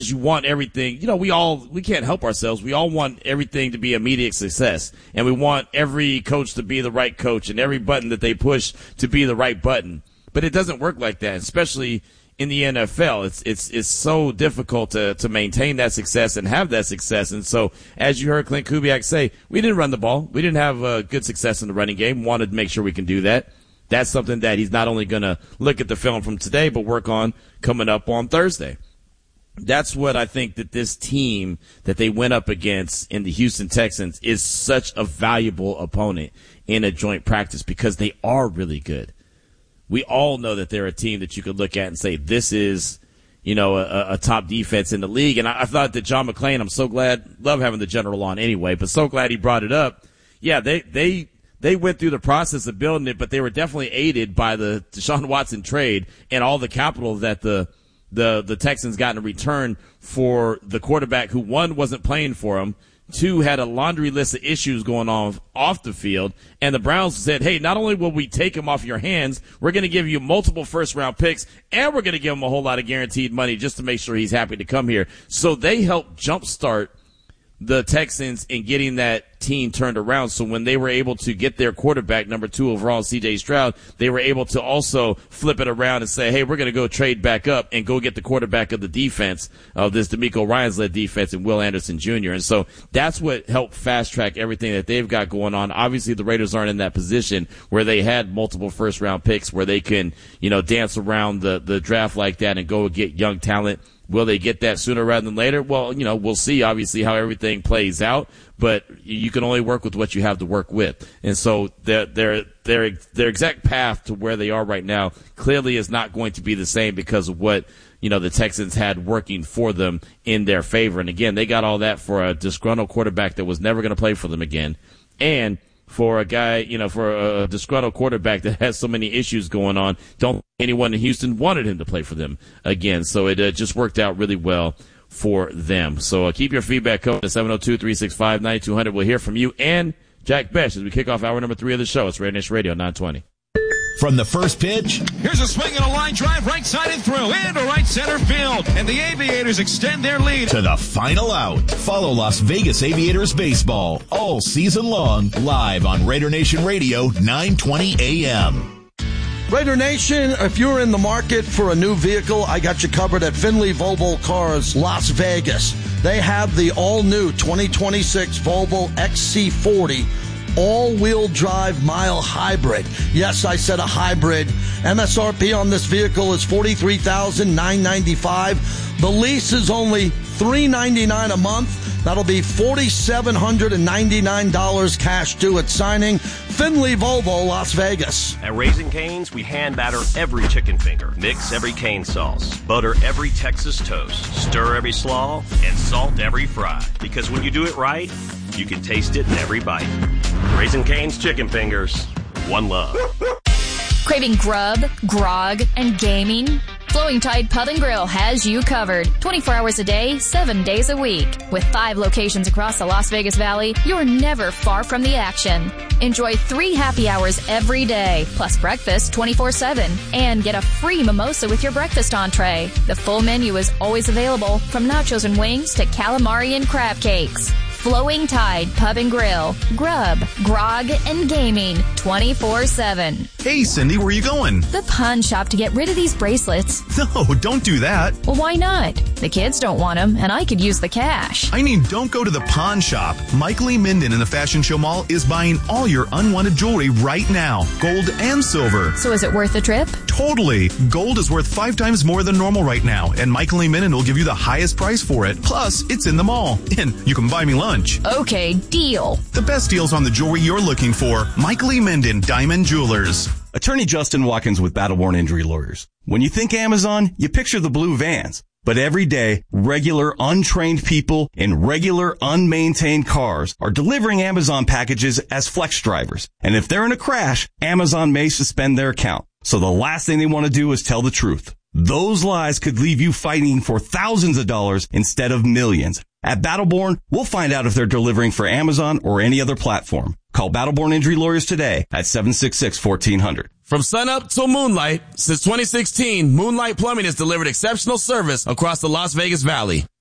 you want everything. We can't help ourselves. We all want everything to be immediate success, and we want every coach to be the right coach and every button that they push to be the right button. But it doesn't work like that, especially in the NFL. It's so difficult to maintain that success and have that success. And so, as you heard Clint Kubiak say, we didn't run the ball. We didn't have good success in the running game. Wanted to make sure we can do that. That's something that he's not only going to look at the film from today, but work on coming up on Thursday. That's what I think that this team that they went up against in the Houston Texans is such a valuable opponent in a joint practice, because they are really good. We all know that they're a team that you could look at and say, this is, a top defense in the league. And I thought that John McClain, I'm so glad, love having the general on anyway, but so glad he brought it up. Yeah, they went through the process of building it, but they were definitely aided by the Deshaun Watson trade and all the capital that the Texans got in return for the quarterback who, one, wasn't playing for him, two, had a laundry list of issues going on off the field, and the Browns said, hey, not only will we take him off your hands, we're going to give you multiple first-round picks, and we're going to give him a whole lot of guaranteed money just to make sure he's happy to come here. So they helped jumpstart the Texans in getting that team turned around. So when they were able to get their quarterback, number 2 overall, C.J. Stroud, they were able to also flip it around and say, hey, we're going to go trade back up and go get the quarterback of the defense, of this DeMeco Ryans-led defense, and Will Anderson Jr. And so that's what helped fast-track everything that they've got going on. Obviously, the Raiders aren't in that position where they had multiple first-round picks where they can, dance around the draft like that and go get young talent. Will they get that sooner rather than later? Well, we'll see, obviously, how everything plays out, but you can only work with what you have to work with. And so their exact path to where they are right now clearly is not going to be the same because of what, the Texans had working for them in their favor. And again, they got all that for a disgruntled quarterback that was never going to play for them again. And for a guy, for a disgruntled quarterback that has so many issues going on, don't think anyone in Houston wanted him to play for them again. So it just worked out really well for them. So keep your feedback coming to 702-365-9200. We'll hear from you and Jack Bech as we kick off hour number 3 of the show. It's Raider Nation Radio 920. From the first pitch, here's a swing and a line drive right side and through into right center field, and the Aviators extend their lead to the final out. Follow Las Vegas Aviators baseball all season long, live on Raider Nation Radio 920 AM. Raider Nation, if you're in the market for a new vehicle, I got you covered at Finley Volvo Cars, Las Vegas. They have the all-new 2026 Volvo XC40 all-wheel drive mile hybrid. Yes, I said a hybrid. MSRP on this vehicle is $43,995. The lease is only $399 a month. That'll be $4,799 cash due at signing. Finley Volvo, Las Vegas. At Raising Cane's, we hand batter every chicken finger, mix every cane sauce, butter every Texas toast, stir every slaw, and salt every fry. Because when you do it right, you can taste it in every bite. Raising Cane's chicken fingers, one love. Craving grub, grog, and gaming? Flowing Tide Pub and Grill has you covered 24 hours a day, 7 days a week. With 5 locations across the Las Vegas Valley, you're never far from the action. Enjoy 3 happy hours every day, plus breakfast 24/7, and get a free mimosa with your breakfast entree. The full menu is always available, from nachos and wings to calamari and crab cakes. Flowing Tide Pub and Grill. Grub, grog, and gaming 24/7. Hey, Cindy, where are you going? The pawn shop to get rid of these bracelets. No, don't do that. Well, why not? The kids don't want them, and I could use the cash. I mean, don't go to the pawn shop. Mike Lee Minden in the Fashion Show Mall is buying all your unwanted jewelry right now. Gold and silver. So is it worth the trip? Totally. Gold is worth 5 times more than normal right now, and Mike Lee Minden will give you the highest price for it. Plus, it's in the mall, and you can buy me lunch. Okay, deal. The best deals on the jewelry you're looking for. Mike Lee Minden, Diamond Jewelers. Attorney Justin Watkins with Battleborn Injury Lawyers. When you think Amazon, you picture the blue vans. But every day, regular untrained people in regular unmaintained cars are delivering Amazon packages as flex drivers. And if they're in a crash, Amazon may suspend their account. So the last thing they want to do is tell the truth. Those lies could leave you fighting for thousands of dollars instead of millions. At Battleborn, we'll find out if they're delivering for Amazon or any other platform. Call Battleborn Injury Lawyers today at 766-1400. From sunup till moonlight, since 2016, Moonlight Plumbing has delivered exceptional service across the Las Vegas Valley.